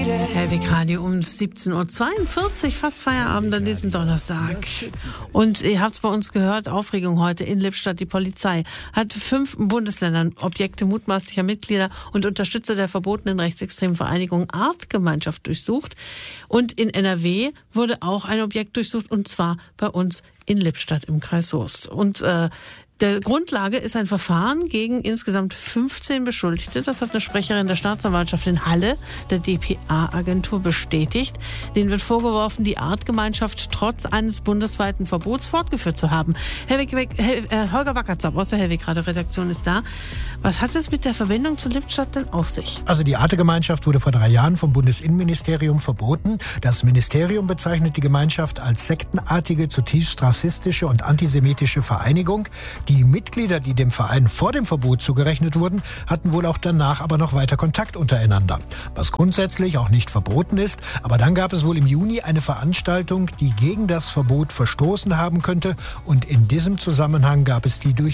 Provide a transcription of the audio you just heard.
Hellwig Radio um 17.42 Uhr, fast Feierabend an diesem Donnerstag. Und ihr habt es bei uns gehört, Aufregung heute in Lippstadt. Die Polizei hat 5 Bundesländern Objekte mutmaßlicher Mitglieder und Unterstützer der verbotenen rechtsextremen Vereinigung Artgemeinschaft durchsucht. Und in NRW wurde auch ein Objekt durchsucht, und zwar bei uns in Lippstadt im Kreis Soest. Und der Grundlage ist ein Verfahren gegen insgesamt 15 Beschuldigte. Das hat eine Sprecherin der Staatsanwaltschaft in Halle, der dpa-Agentur, bestätigt. Denen wird vorgeworfen, die Artgemeinschaft trotz eines bundesweiten Verbots fortgeführt zu haben. Holger Wackerzapp aus der Hellwig-Radio-Redaktion ist da. Was hat es mit der Verbindung zu Lippstadt denn auf sich? Also die Artegemeinschaft wurde vor 3 Jahren vom Bundesinnenministerium verboten. Das Ministerium bezeichnet die Gemeinschaft als sektenartige, zutiefst rassistische und antisemitische Vereinigung. Die Mitglieder, die dem Verein vor dem Verbot zugerechnet wurden, hatten wohl auch danach aber noch weiter Kontakt untereinander. Was grundsätzlich auch nicht verboten ist. Aber dann gab es wohl im Juni eine Veranstaltung, die gegen das Verbot verstoßen haben könnte. Und in diesem Zusammenhang gab es die Durchsuchung.